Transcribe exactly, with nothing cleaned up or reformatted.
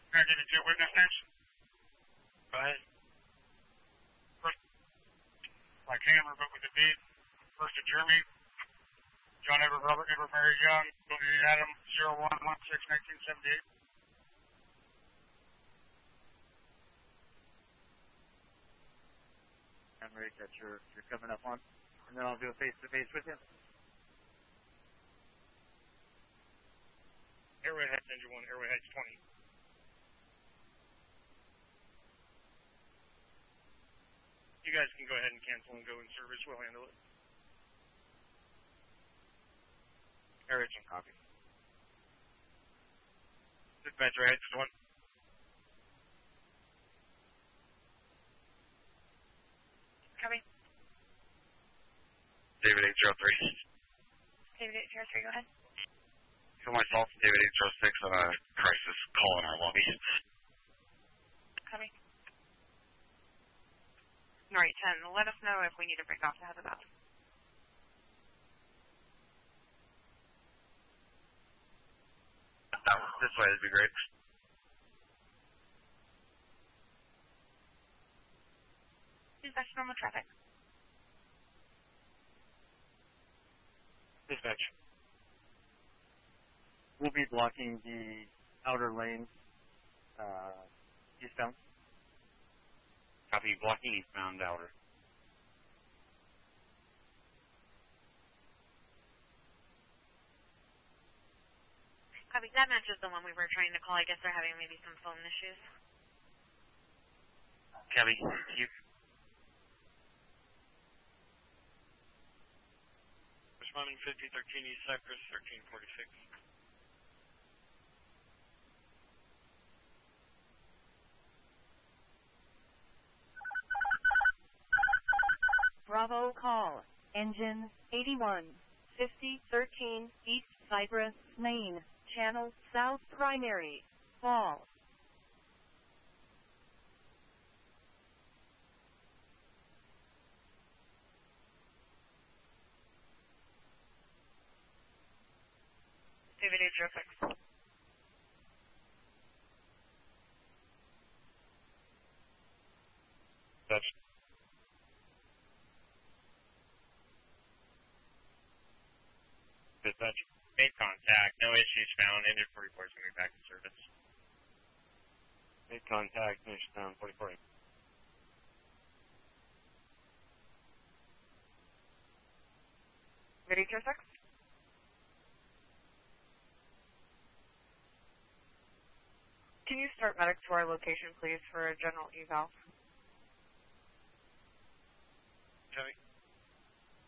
Can I get a two witness names? Go ahead. First, like Hammer, but with a beat. First to Jeremy. John Edward Robert Edward Mary Young. Adam zero one one six nineteen seventy eight. I'm ready that you're, you're coming up on. And then I'll do a face-to-face with you. Airway Heights, Engine one, Airway Heights twenty. You guys can go ahead and cancel and go in service. We'll handle it. Airway Heights, copy. Dispatcher Heights one. Copy. David eight zero three. David eight zero three, go ahead. For myself, David eight zero six on a crisis call in our lobby. Copy. Norrie ten, let us know if we need to break off to have a battle. Uh, this way would be great. Dispatch normal traffic. Dispatch. We'll be blocking the outer lanes uh, eastbound. Copy, blocking eastbound outer. Copy, that matches the one we were trying to call. I guess they're having maybe some phone issues. Copy, you. Responding fifty thirteen East Cypress, thirteen forty-six. Bravo call. Engine eighty-one, fifty thirteen East Cypress Lane, channel south primary, fall. David eight zero six. That's Dispatch. Made contact. No issues found. Engine forty-four is going to be back in service. Made contact, finish down forty-four. David eight zero six. Can you start medic to our location, please, for a general eval? Copy.